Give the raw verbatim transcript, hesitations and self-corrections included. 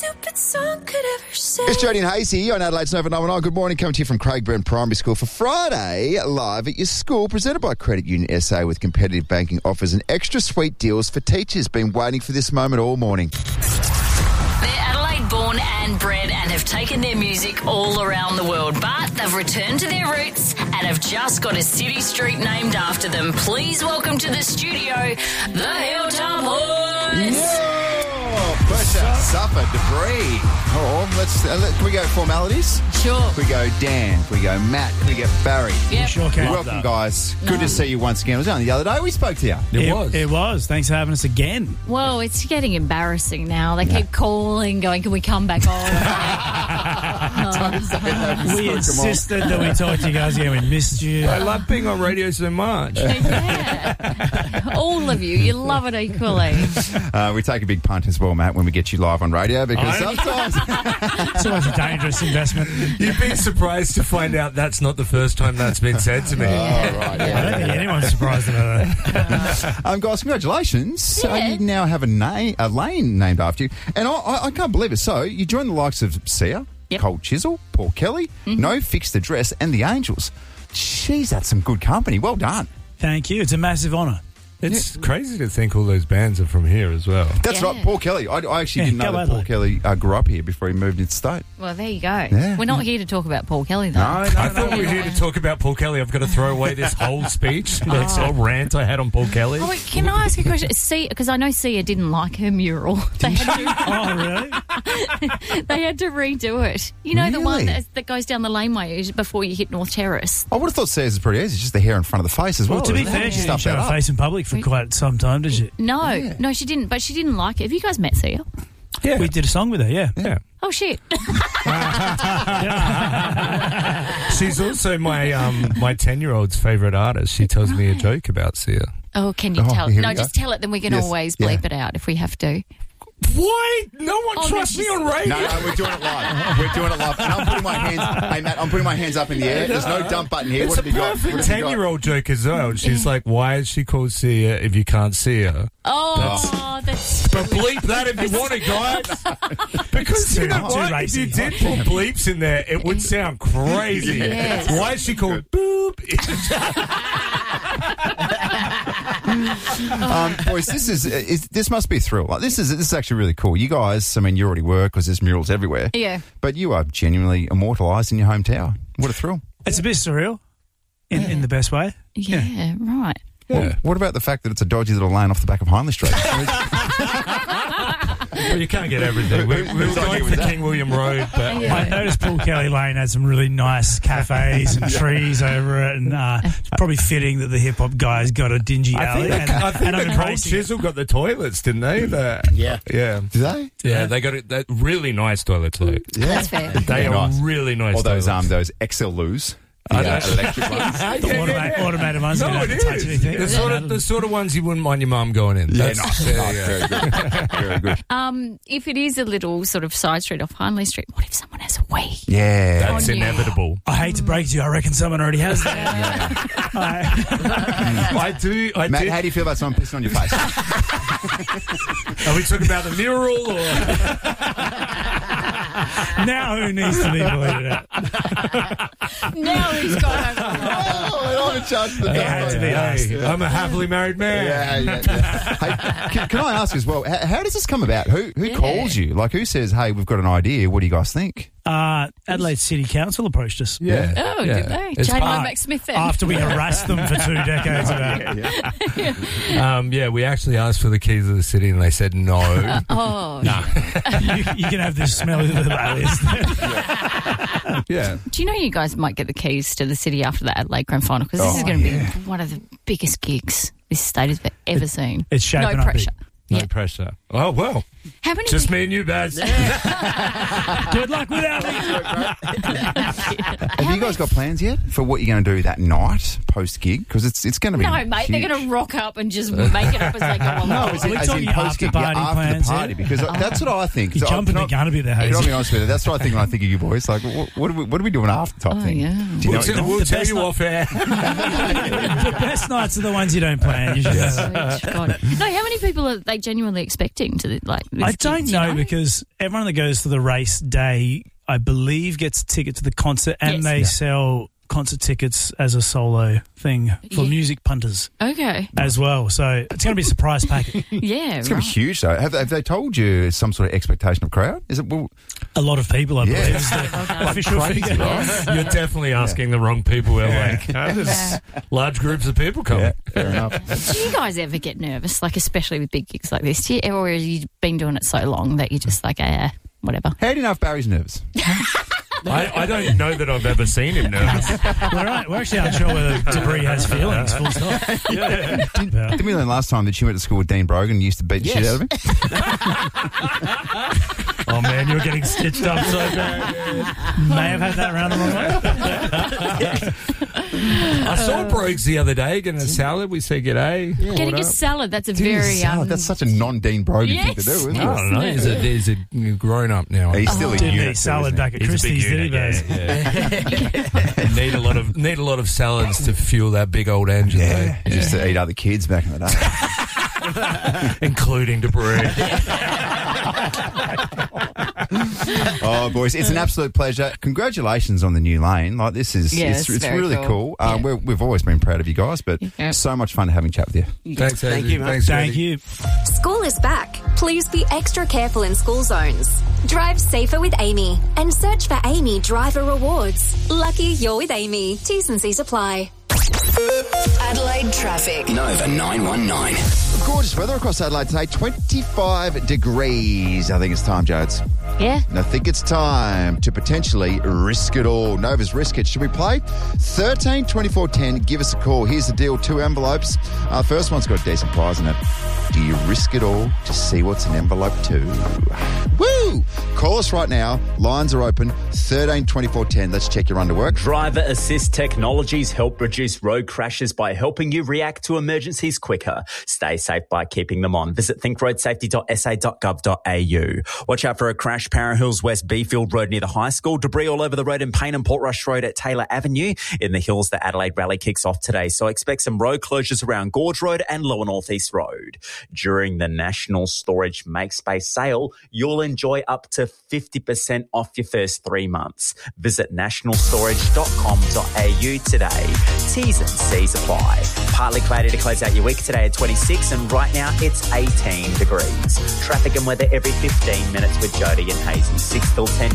stupid song could ever say. It's Jody and Hazy on Adelaide's Nova ninety-nine. Good morning, coming to you from Craig Brent Primary School for Friday Live at Your School, presented by Credit Union S A with competitive banking offers and extra sweet deals for teachers. Been waiting for this moment all morning. They're Adelaide-born and bred and have taken their music all around the world, but they've returned to their roots and have just got a city street named after them. Please welcome to the studio, the Hilltop Hoods. Yeah. Pressure, suffer, debris. Oh, let's, uh, let, can we go formalities? Sure. Can we go Dan? Can we go Matt? Can we get Barry? Yep. Sure can. Welcome, guys. Good to see you once again. It was only the other day we spoke to you. It, It was. It was. Thanks for having us again. Well, it's getting embarrassing now. They keep calling, going, can we come back on? We insisted that we talked to you guys again. We missed you. I love being on radio so much. Yeah. All of you. You love it equally. Uh, we take a big punt as well, Matt, when we get you live on radio because I- sometimes... It's always a dangerous investment. You'd be surprised to find out that's not the first time that's been said to me. Oh, right, yeah. I don't think anyone's surprised about that. Um, guys, congratulations. Yeah. Uh, you now have a name, a lane named after you. And I, I, I can't believe it. So, you joined the likes of Sia, Yep. Cold Chisel, Paul Kelly, No Fixed Address, and the Angels. Jeez, that's some good company. Well done. Thank you. It's a massive honour. It's crazy to think all those bands are from here as well. That's Yeah. right, Paul Kelly. I, I actually Yeah, didn't know go that Paul Adelaide. Kelly uh, grew up here before he moved into state. Well, there you go. Yeah. We're not here to talk about Paul Kelly, though. No, no, I thought we were here to talk about Paul Kelly. I've got to throw away this whole speech, this whole rant I had on Paul Kelly. Oh, wait, can I ask a question? Sia, because I know Sia didn't like her mural. They had, Oh, really? to, they had to redo it. You know, the one Really? that, that goes down the laneway before you hit North Terrace. I would have thought Sia's is pretty easy. It's just the hair in front of the face as well. Well, to be isn't it? fair, she Stuff didn't show that her up. face in public for quite some time, did she? No, Yeah. no, she didn't. But she didn't like it. Have you guys met Sia? Yeah. We did a song with her, yeah. Yeah. Oh, shit. She's also my um my ten-year-old's favourite artist. She tells me a joke about Sia. Oh, can you Oh, tell? here No, we go. just tell it, then we can Yes, always yeah. bleep it out if we have to. Why? No one Oh, trusts no, me she's- on radio. No, no, we're doing it live. We're doing it live. And I'm putting my hands... Hey, Matt, I'm putting my hands up in the air. There's no dump button here. It's What a have you got? What perfect have you got? ten-year-old joke as well. She's like, why is she called Sia if you can't see her? Oh, that's... But bleep that if you want it, guys. Because you too- know too what? If racy. you did put bleeps in there, it would sound crazy. Yes. Why is she called Boop? Um, boys, this is, is this must be a thrill. Like, this is this is actually really cool. You guys, I mean, you already were because there's murals everywhere. Yeah. But you are genuinely immortalised in your home tower. What a thrill! It's a bit surreal in, in the best way. Yeah, right. Yeah. What about the fact that it's a dodgy little lane off the back of Hindley Street? Well, you can't get everything. We, we were Who's going arguing for with that? King William Road, but I noticed Paul Kelly Lane had some really nice cafes and trees over it, and uh, it's probably fitting that the hip hop guys got a dingy I alley. think, and, I think and I'm the Cold embracing it. Chisel got the toilets, didn't they? The, Yeah. yeah. Do they? Yeah, they got it. That really nice toilets, like. Yeah. That's fair. They Yeah, are nice. really nice. Or those um toilets. those X L Loos. I Yeah, don't- electric ones. Yeah, The yeah, automated, yeah. automated ones No, don't have it to touch is. anything. The sort of the sort of ones you wouldn't mind your mum going in. Yeah, That's- nice. yeah, nice. yeah. Very good. Very good. Um, if it is a little sort of side street off Hindley Street, what if someone has a wee? Yeah. That's Oh, yeah. inevitable. I hate to break it to you, I reckon someone already has that. I- I do. I Matt, did. how do you feel about someone pissing on your face? Are we talking about the mural or? now who needs to be bleeded out? Now he's got over. Oh, I don't want to judge the It had to be asked. Hey, I'm a happily married man. Yeah, yeah, yeah. Hey, can, can I ask as well, how, how does this come about? Who who Yeah. calls you? Like, who says, hey, we've got an idea, what do you guys think? Uh, Adelaide City Council approached us. Yeah. Oh, Yeah. did they? It's Jane part- Mac Smith then. After we harassed them for two decades about it. Um, yeah, we actually asked for the keys of the city and they said no. Oh, you, you can have this smelly little alias. yeah. do you know you guys might get the keys to the city after the Adelaide Grand Final? Because this Oh, is going to yeah. be one of the biggest gigs this state has ever seen. It's shaping no up pressure. No Yeah. pressure. Oh, well. How many? Just people- me and you, Baz. Good luck without me. Have you guys got plans yet for what you're going to do that night post gig? Because it's it's going to be No, mate, they're huge. going to rock up and just make it up as they go along. No, as in, We're as talking in post gig, after-party after plans, the party, yeah. because that's what I think. You're So, jumping can the I- gun a bit there, Can I Hazy. be honest with you? That's what I think when I think of you boys. Like, what, what, are, we, what are we doing after type Oh, thing? yeah. Do you know We'll, what t- you're we'll The tell best you night- off air. The best nights are the ones you don't plan. You should know that. Sweet God. No, how many people are they genuinely expecting to like? with I don't kids, you know, because everyone that goes to the race day, I believe, gets a ticket to the concert, and Yes. they Yeah. sell concert tickets as a solo thing for Yeah. music punters Okay. as well. So it's going to be a surprise packet. Yeah. It's going right. to be huge, though. Have, have they told you some sort of expectation of crowd? Is it? Well, A lot of people, I Yeah. believe, is the official crazy, figure. right? You're definitely asking the wrong people. We're like, oh, there's large groups of people coming. yeah, fair enough. Do you guys ever get nervous, like especially with big gigs like this? Do you, or have you been doing it so long that you're just like, eh, whatever? How do you know if Barry's nervous? I, I don't know that I've ever seen him nervous. We're, right, we're actually unsure whether Debris has feelings, full stop. Yeah. Didn't we learn last time that you went to school with Dean Brogan and used to beat the shit Yes. out of him? Oh, man, you're getting stitched up so bad. May have had that round the wrong way. I saw Brogues the other day getting a salad. We said g'day. Getting a salad, that's a very... Salad, Um, that's such a non-Dean Brogan thing to Yes. do, isn't I it? don't know. He's a, he's a grown up now. He's still a Didn't unit. eat salad too, back at He's a big Christie's, did he, unit, Baz? yeah, yeah. need a lot of need a lot of salads to fuel that big old engine, isn't he? Yeah, he used to eat other kids back in the day. though, including Debris. Oh, boys, it's an absolute pleasure. Congratulations on the new lane. Like this is, Yeah, it's, it's it's very really cool. cool. Uh, Yeah. we're, we've always been proud of you guys, but Yeah. so much fun having a chat with you. Thanks, Thank Andy. you, mate. Thanks, Thank Andy. you. School is back. Please be extra careful in school zones. Drive safer with Amy and search for Amy Driver Rewards. Lucky you're with Amy. T's and C's apply. Adelaide traffic. Nova nine one nine. Gorgeous weather across Adelaide today, twenty-five degrees. I think it's time, Jodes. yeah. And I think it's time to potentially risk it all. Nova's Risk It. Should we play? thirteen twenty-four ten. Give us a call. Here's the deal. Two envelopes. Uh, first one's got a decent prize in it. Do you risk it all to see what's in envelope two? Woo! Call us right now. Lines are open. thirteen twenty-four ten. Let's check your underwork. Driver Assist Technologies help reduce road crashes by helping you react to emergencies quicker. Stay safe by keeping them on. Visit think road safety dot s a dot gov dot a u. Watch out for a crash, Para Hills West Beefield Road near the high school. Debris all over the road in Payne and Portrush Road at Taylor Avenue. In the hills, the Adelaide Rally kicks off today, so expect some road closures around Gorge Road and Lower North East Road. During the National Storage Make Space sale, you'll enjoy up to fifty percent off your first three months. Visit national storage dot com dot a u today. T's and C's apply. Partly cloudy to close out your week today at twenty-six, and right now it's eighteen degrees. Traffic and weather every fifteen minutes with Jody and Hazy, six till ten.